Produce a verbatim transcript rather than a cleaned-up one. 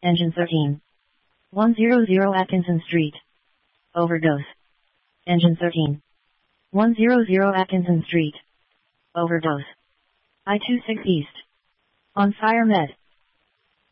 Engine thirteen. one hundred Atkinson Street. Overdose. Engine thirteen. one hundred Atkinson Street. Overdose. I twenty-six East. On Fire Med.